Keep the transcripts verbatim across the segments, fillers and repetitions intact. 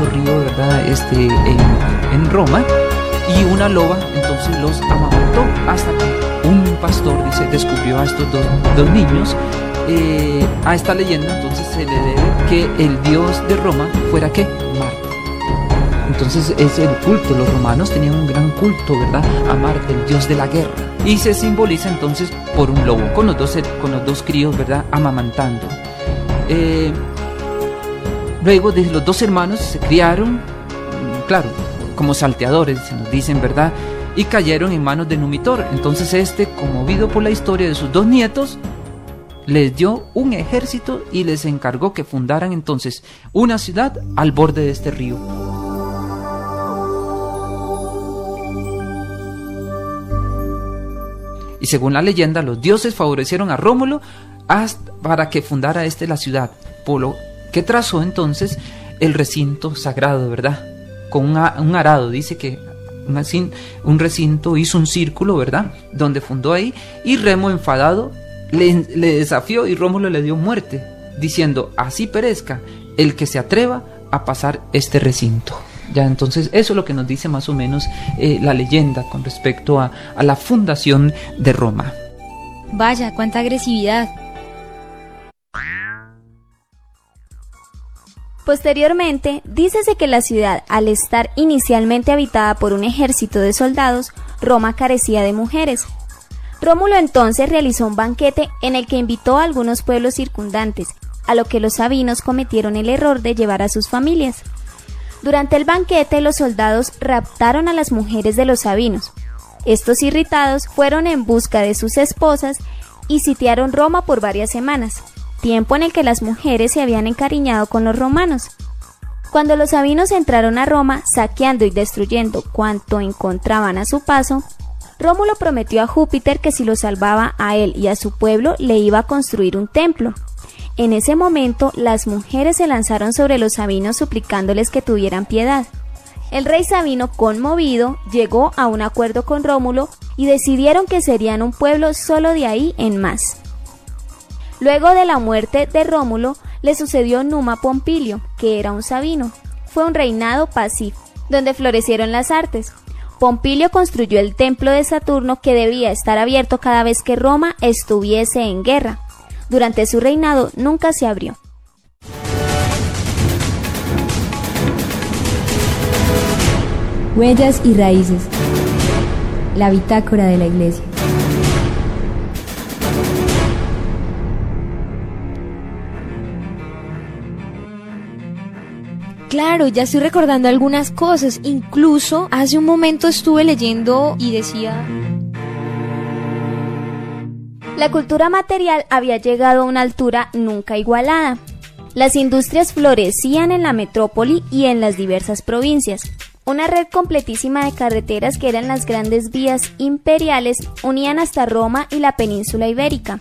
famoso río, ¿verdad? Este, en, en Roma, y una loba entonces los amamantó hasta que un pastor, dice, descubrió a estos dos, dos niños. Eh, a esta leyenda entonces se le debe que el dios de Roma fuera ¿qué? Marte. Entonces es el culto, los romanos tenían un gran culto, ¿verdad? A Marte, el dios de la guerra. Y se simboliza entonces por un lobo, con los dos, con los dos críos, ¿verdad? Amamantando. Eh, luego de los dos hermanos se criaron, claro, como salteadores, se nos dicen, ¿verdad? Y cayeron en manos de Numitor. Entonces este, conmovido por la historia de sus dos nietos, les dio un ejército y les encargó que fundaran entonces una ciudad al borde de este río. Y según la leyenda, los dioses favorecieron a Rómulo hasta para que fundara este la ciudad, por lo que trazó entonces el recinto sagrado, ¿verdad? Con un, un arado, dice que un, un recinto hizo un círculo, ¿verdad? Donde fundó ahí, y Remo, enfadado, Le, le desafió y Rómulo le dio muerte, diciendo: así perezca el que se atreva a pasar este recinto. Ya, entonces eso es lo que nos dice más o menos eh, la leyenda con respecto a, a la fundación de Roma. Vaya, cuánta agresividad. Posteriormente, dícese que la ciudad, al estar inicialmente habitada por un ejército de soldados, Roma carecía de mujeres. Rómulo entonces realizó un banquete en el que invitó a algunos pueblos circundantes, a lo que los sabinos cometieron el error de llevar a sus familias. Durante el banquete, los soldados raptaron a las mujeres de los sabinos. Estos irritados fueron en busca de sus esposas y sitiaron Roma por varias semanas, tiempo en el que las mujeres se habían encariñado con los romanos. Cuando los sabinos entraron a Roma, saqueando y destruyendo cuanto encontraban a su paso, Rómulo prometió a Júpiter que si lo salvaba a él y a su pueblo, le iba a construir un templo. En ese momento, las mujeres se lanzaron sobre los sabinos suplicándoles que tuvieran piedad. El rey sabino, conmovido, llegó a un acuerdo con Rómulo y decidieron que serían un pueblo solo de ahí en más. Luego de la muerte de Rómulo, le sucedió Numa Pompilio, que era un sabino. Fue un reinado pacífico, donde florecieron las artes. Pompilio construyó el templo de Saturno, que debía estar abierto cada vez que Roma estuviese en guerra. Durante su reinado nunca se abrió. Huellas y raíces. La bitácora de la Iglesia. Claro, ya estoy recordando algunas cosas. Incluso hace un momento estuve leyendo y decía: la cultura material había llegado a una altura nunca igualada. Las industrias florecían en la metrópoli y en las diversas provincias. Una red completísima de carreteras, que eran las grandes vías imperiales, unían hasta Roma y la península ibérica.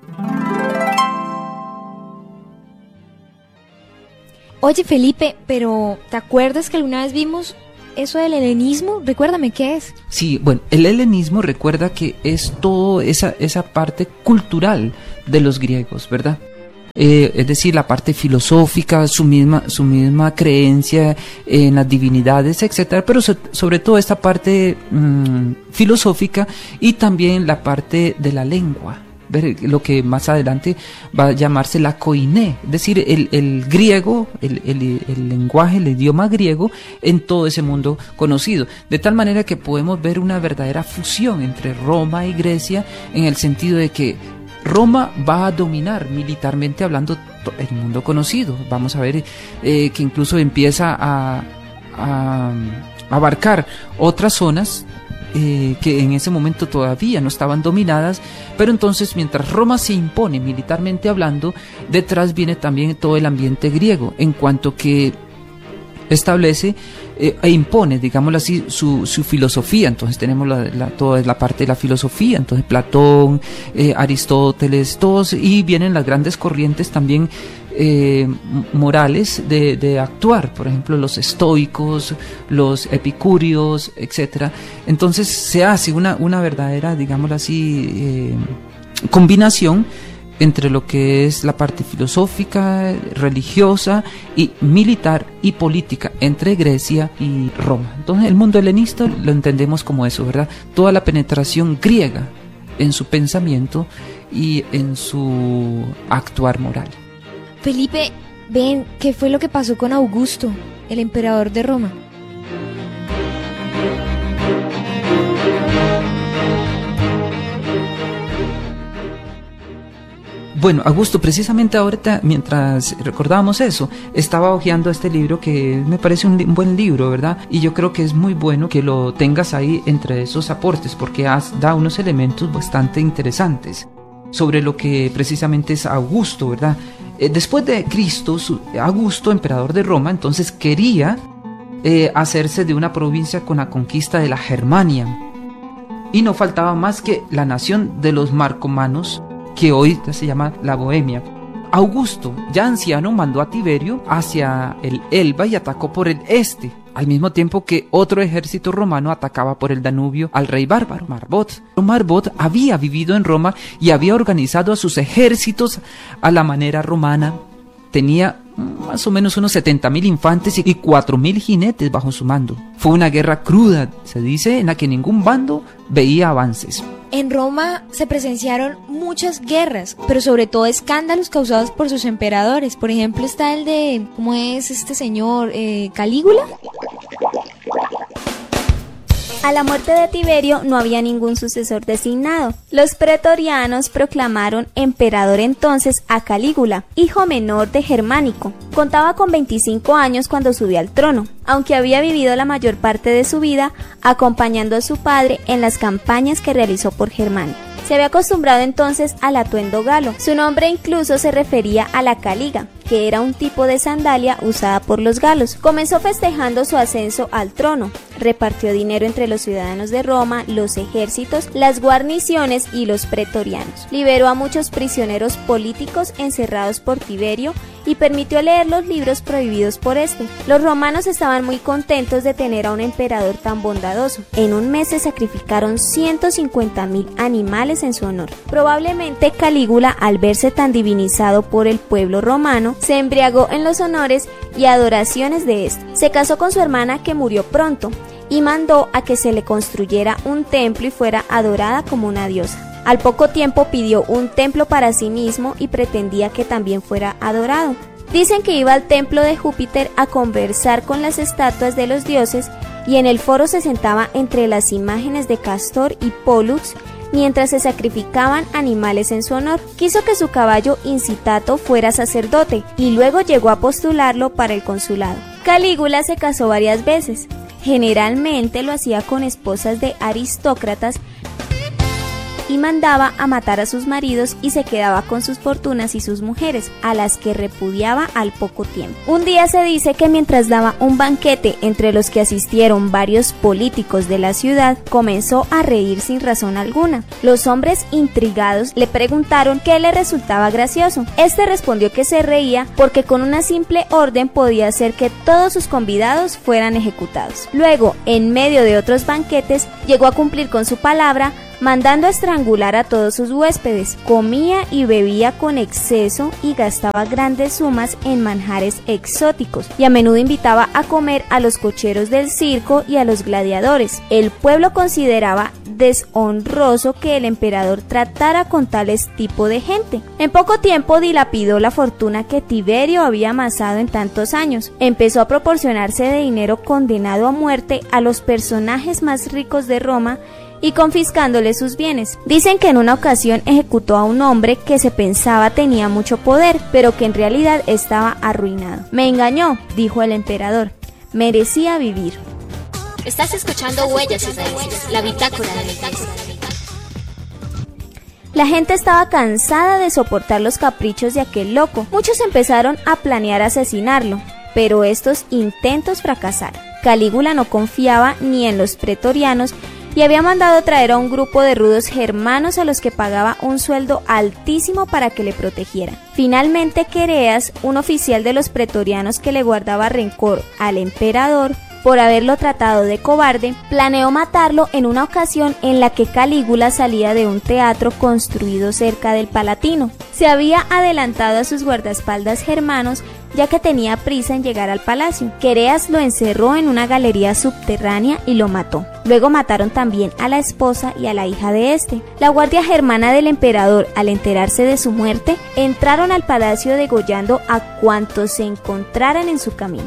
Oye, Felipe, pero ¿te acuerdas que alguna vez vimos eso del helenismo? Recuérdame, ¿qué es? Sí, bueno, el helenismo, recuerda que es toda esa, esa parte cultural de los griegos, ¿verdad? Eh, es decir, la parte filosófica, su misma, su misma creencia en las divinidades, etcétera, pero so, sobre todo esta parte mmm, filosófica, y también la parte de la lengua. Ver lo que más adelante va a llamarse la koiné, es decir, el, el griego, el, el, el lenguaje, el idioma griego en todo ese mundo conocido, de tal manera que podemos ver una verdadera fusión entre Roma y Grecia, en el sentido de que Roma va a dominar militarmente hablando el mundo conocido. Vamos a ver eh, que incluso empieza a, a abarcar otras zonas Eh, que en ese momento todavía no estaban dominadas, pero entonces mientras Roma se impone militarmente hablando, detrás viene también todo el ambiente griego, en cuanto que establece eh, e impone, digámoslo así, su, su filosofía. Entonces tenemos la, la, toda la parte de la filosofía, entonces Platón, eh, Aristóteles, todos, y vienen las grandes corrientes también Eh, morales de, de actuar, por ejemplo los estoicos, los epicúreos, etcétera. Entonces se hace una, una verdadera, digámoslo así, eh, combinación entre lo que es la parte filosófica, religiosa y militar y política entre Grecia y Roma. Entonces el mundo helenista lo entendemos como eso, ¿verdad? Toda la penetración griega en su pensamiento y en su actuar moral. Felipe, ven, ¿qué fue lo que pasó con Augusto, el emperador de Roma? Bueno, Augusto, precisamente ahorita, mientras recordábamos eso, estaba hojeando este libro que me parece un, li- un buen libro, ¿verdad? Y yo creo que es muy bueno que lo tengas ahí entre esos aportes, porque has, da unos elementos bastante interesantes sobre lo que precisamente es Augusto, ¿verdad? Eh, después de Cristo, su, Augusto, emperador de Roma, entonces quería eh, hacerse de una provincia con la conquista de la Germania. Y no faltaba más que la nación de los marcomanos, que hoy se llama la Bohemia. Augusto, ya anciano, mandó a Tiberio hacia el Elba y atacó por el este, al mismo tiempo que otro ejército romano atacaba por el Danubio al rey bárbaro, Marbot. Marbot había vivido en Roma y había organizado a sus ejércitos a la manera romana. Tenía más o menos unos setenta mil infantes y cuatro mil jinetes bajo su mando. Fue una guerra cruda, se dice, en la que ningún bando veía avances. En Roma se presenciaron muchas guerras, pero sobre todo escándalos causados por sus emperadores. Por ejemplo, está el de, ¿cómo es este señor? Eh, ¿Calígula? A la muerte de Tiberio no había ningún sucesor designado. Los pretorianos proclamaron emperador entonces a Calígula, hijo menor de Germánico. Contaba con veinticinco años cuando subió al trono, aunque había vivido la mayor parte de su vida acompañando a su padre en las campañas que realizó por Germania. Se había acostumbrado entonces al atuendo galo. Su nombre incluso se refería a la caliga, que era un tipo de sandalia usada por los galos. Comenzó festejando su ascenso al trono. Repartió dinero entre los ciudadanos de Roma, los ejércitos, las guarniciones y los pretorianos. Liberó a muchos prisioneros políticos encerrados por Tiberio y permitió leer los libros prohibidos por este. Los romanos estaban muy contentos de tener a un emperador tan bondadoso. En un mes se sacrificaron ciento cincuenta mil animales en su honor. Probablemente Calígula, al verse tan divinizado por el pueblo romano, se embriagó en los honores y adoraciones de este. Se casó con su hermana, que murió pronto, y mandó a que se le construyera un templo y fuera adorada como una diosa. Al poco tiempo pidió un templo para sí mismo y pretendía que también fuera adorado. Dicen que iba al templo de Júpiter a conversar con las estatuas de los dioses y en el foro se sentaba entre las imágenes de Castor y Pólux mientras se sacrificaban animales en su honor. Quiso que su caballo Incitato fuera sacerdote y luego llegó a postularlo para el consulado. Calígula se casó varias veces. Generalmente lo hacía con esposas de aristócratas y mandaba a matar a sus maridos y se quedaba con sus fortunas y sus mujeres, a las que repudiaba al poco tiempo. Un día se dice que mientras daba un banquete entre los que asistieron varios políticos de la ciudad, comenzó a reír sin razón alguna. Los hombres intrigados le preguntaron qué le resultaba gracioso. Este respondió que se reía porque con una simple orden podía hacer que todos sus convidados fueran ejecutados. Luego, en medio de otros banquetes, llegó a cumplir con su palabra, mandando a estrangular a todos sus huéspedes. Comía y bebía con exceso y gastaba grandes sumas en manjares exóticos, y a menudo invitaba a comer a los cocheros del circo y a los gladiadores. El pueblo consideraba deshonroso que el emperador tratara con tales tipo de gente. En poco tiempo dilapidó la fortuna que Tiberio había amasado en tantos años. Empezó a proporcionarse de dinero condenado a muerte a los personajes más ricos de Roma y confiscándole sus bienes. Dicen que en una ocasión ejecutó a un hombre que se pensaba tenía mucho poder, pero que en realidad estaba arruinado. Me engañó, dijo el emperador. Merecía vivir. Estás escuchando Huellas y Raíces, la bitácora de la iglesia. La gente estaba cansada de soportar los caprichos de aquel loco. Muchos empezaron a planear asesinarlo, pero estos intentos fracasaron. Calígula no confiaba ni en los pretorianos y había mandado traer a un grupo de rudos germanos a los que pagaba un sueldo altísimo para que le protegieran. Finalmente, Quereas, un oficial de los pretorianos que le guardaba rencor al emperador, por haberlo tratado de cobarde, planeó matarlo en una ocasión en la que Calígula salía de un teatro construido cerca del Palatino. Se había adelantado a sus guardaespaldas germanos, ya que tenía prisa en llegar al palacio. Quereas lo encerró en una galería subterránea y lo mató. Luego mataron también a la esposa y a la hija de este. La guardia germana del emperador, al enterarse de su muerte, entraron al palacio degollando a cuantos se encontraran en su camino.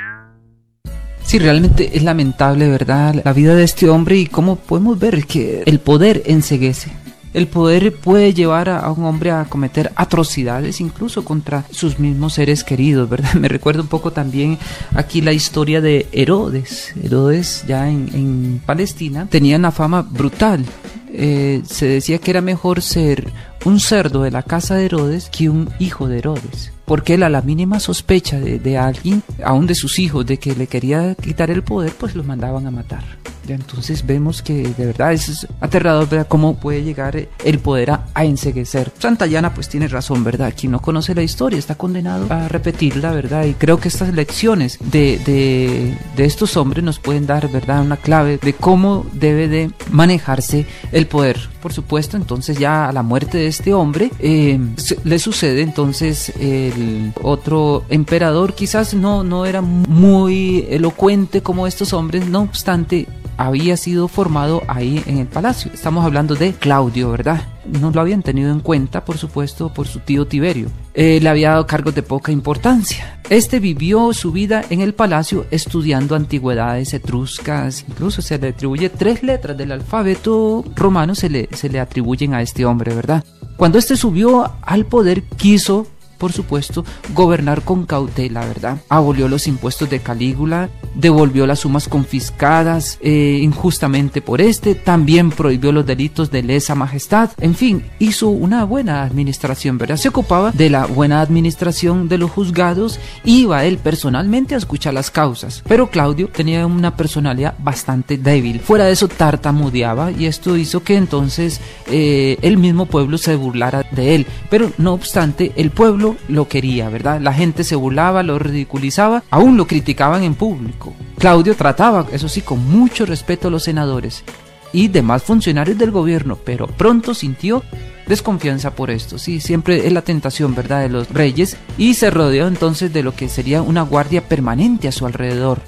Sí, realmente es lamentable, ¿verdad?, la vida de este hombre, y cómo podemos ver que el poder enceguece. El poder puede llevar a, a un hombre a cometer atrocidades, incluso contra sus mismos seres queridos, ¿verdad? Me recuerda un poco también aquí la historia de Herodes. Herodes, ya en, en Palestina, tenía una fama brutal. Eh, se decía que era mejor ser un cerdo de la casa de Herodes que un hijo de Herodes, porque él, a la mínima sospecha de, de alguien, aún de sus hijos, de que le quería quitar el poder, pues los mandaban a matar. Ya, entonces vemos que de verdad es aterrador, ¿verdad?, cómo puede llegar el poder a, a enceguecer. Santayana pues tiene razón, ¿verdad? Quien no conoce la historia está condenado a repetirla, ¿verdad? Y creo que estas lecciones de, de, de estos hombres nos pueden dar, ¿verdad?, una clave de cómo debe de manejarse el poder. Por supuesto, entonces ya a la muerte de este hombre eh, se, le sucede entonces el otro emperador. Quizás no, no era muy elocuente como estos hombres, no obstante había sido formado ahí en el palacio. Estamos hablando de Claudio, ¿verdad? No lo habían tenido en cuenta, por supuesto, por su tío Tiberio. Eh, le había dado cargos de poca importancia. Este vivió su vida en el palacio estudiando antigüedades etruscas. Incluso se le atribuye tres letras del alfabeto romano, se le, se le atribuyen a este hombre, ¿verdad? Cuando este subió al poder, quiso, por supuesto, gobernar con cautela, ¿verdad? Abolió los impuestos de Calígula, devolvió las sumas confiscadas eh, injustamente por este, también prohibió los delitos de lesa majestad. En fin, hizo una buena administración, ¿verdad? Se ocupaba de la buena administración de los juzgados, iba él personalmente a escuchar las causas. Pero Claudio tenía una personalidad bastante débil. Fuera de eso, tartamudeaba, y esto hizo que entonces eh, el mismo pueblo se burlara de él. Pero no obstante, el pueblo lo quería, ¿verdad? La gente se burlaba, lo ridiculizaba, aún lo criticaban en público. Claudio trataba, eso sí, con mucho respeto a los senadores y demás funcionarios del gobierno, pero pronto sintió desconfianza por esto. Sí, siempre es la tentación, ¿verdad?, de los reyes, y se rodeó entonces de lo que sería una guardia permanente a su alrededor.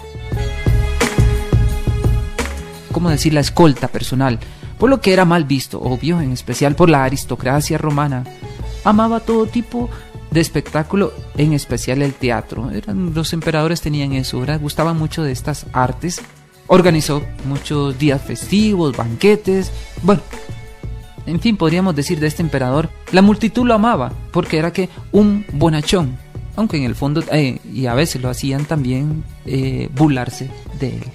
¿Cómo decir? La escolta personal, por lo que era mal visto, obvio, en especial por la aristocracia romana. Amaba todo tipo de espectáculo, en especial el teatro. Eran, los emperadores tenían eso, ¿verdad? Gustaban mucho de estas artes. Organizó muchos días festivos, banquetes. Bueno, en fin, podríamos decir de este emperador, la multitud lo amaba porque era que un bonachón, aunque en el fondo, eh, y a veces lo hacían también, eh, burlarse de él.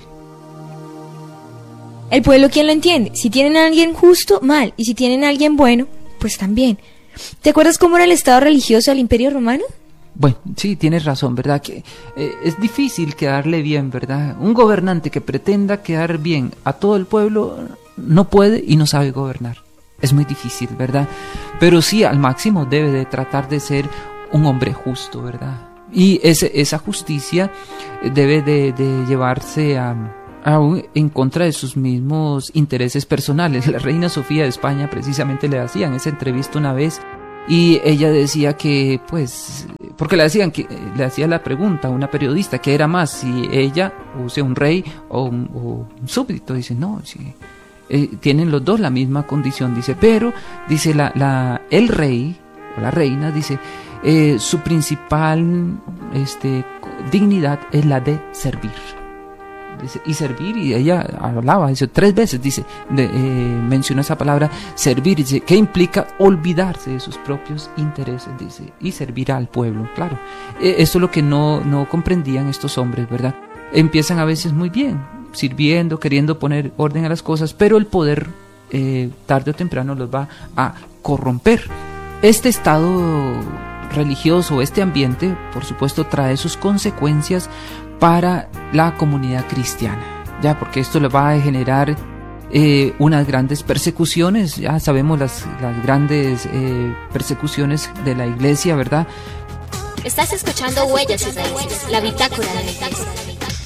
El pueblo, ¿quién lo entiende? Si tienen a alguien justo, mal, y si tienen a alguien bueno, pues también. ¿Te acuerdas cómo era el estado religioso del Imperio Romano? Bueno, sí, tienes razón, ¿verdad? Que eh, es difícil quedarle bien, ¿verdad? Un gobernante que pretenda quedar bien a todo el pueblo no puede y no sabe gobernar. Es muy difícil, ¿verdad? Pero sí, al máximo debe de tratar de ser un hombre justo, ¿verdad? Y ese, esa justicia debe de, de llevarse a... aún en contra de sus mismos intereses personales. La reina Sofía de España precisamente le hacían esa entrevista una vez, y ella decía que, pues, porque le hacían que le hacía la pregunta a una periodista que era más, si ella, o sea, un rey o un, o un súbdito. Dice, no, sí, eh, tienen los dos la misma condición, dice, pero, dice, la, la el rey o la reina, dice, eh, su principal este, dignidad es la de servir. Dice, y servir, y ella hablaba, dice, tres veces, dice, de, eh, mencionó esa palabra, servir, dice, que implica olvidarse de sus propios intereses, dice, y servir al pueblo, claro. Eh, esto es lo que no, no comprendían estos hombres, ¿verdad? Empiezan a veces muy bien, sirviendo, queriendo poner orden a las cosas, pero el poder, eh, tarde o temprano, los va a corromper. Este estado religioso, este ambiente, por supuesto, trae sus consecuencias para la comunidad cristiana, ya, porque esto le va a generar eh, unas grandes persecuciones. Ya sabemos las, las grandes eh, persecuciones de la iglesia, ¿verdad? Estás escuchando Huellas Israelíes, la bitácora de la iglesia.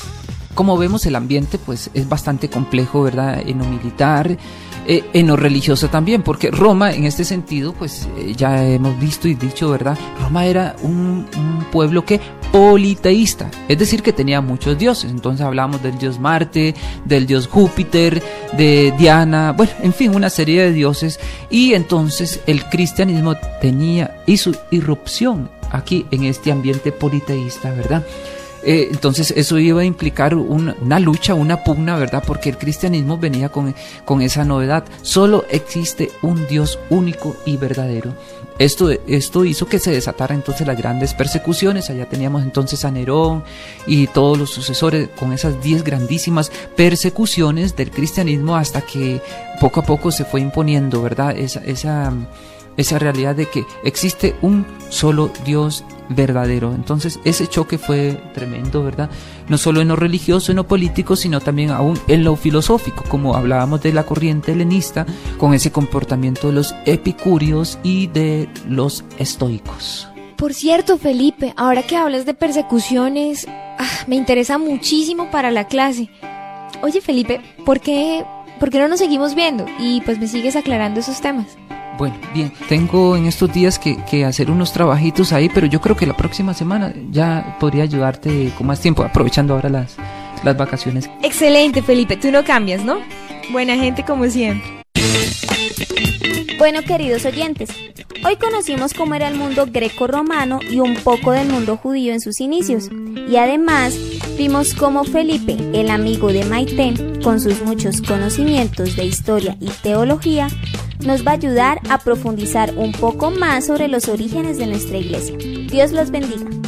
Como vemos, el ambiente pues es bastante complejo, ¿verdad? En lo militar, eh, en lo religioso también, porque Roma en este sentido pues eh, ya hemos visto y dicho, ¿verdad? Roma era un, un pueblo que politeísta, es decir, que tenía muchos dioses. Entonces hablábamos del dios Marte, del dios Júpiter, de Diana, bueno, en fin, una serie de dioses. Y entonces el cristianismo tenía y su irrupción aquí en este ambiente politeísta, ¿verdad? Eh, entonces eso iba a implicar una, una lucha, una pugna, ¿verdad? Porque el cristianismo venía con, con esa novedad. Solo existe un Dios único y verdadero. Esto, esto hizo que se desatara entonces las grandes persecuciones. Allá teníamos entonces a Nerón y todos los sucesores con esas diez grandísimas persecuciones del cristianismo, hasta que poco a poco se fue imponiendo, ¿verdad? Esa, esa, esa realidad de que existe un solo Dios verdadero. Entonces ese choque fue tremendo, ¿verdad? No solo en lo religioso, en lo político, sino también aún en lo filosófico, como hablábamos de la corriente helenista, con ese comportamiento de los epicúreos y de los estoicos. Por cierto, Felipe, ahora que hablas de persecuciones, ah, me interesa muchísimo para la clase. Oye, Felipe, ¿por qué, ¿por qué no nos seguimos viendo? Y pues me sigues aclarando esos temas. Bueno, bien, tengo en estos días que, que hacer unos trabajitos ahí, pero yo creo que la próxima semana ya podría ayudarte con más tiempo, aprovechando ahora las, las vacaciones. Excelente, Felipe, tú no cambias, ¿no? Buena gente como siempre. Bueno, queridos oyentes, hoy conocimos cómo era el mundo greco-romano y un poco del mundo judío en sus inicios. Y además vimos cómo Felipe, el amigo de Maite, con sus muchos conocimientos de historia y teología, nos va a ayudar a profundizar un poco más sobre los orígenes de nuestra iglesia. Dios los bendiga.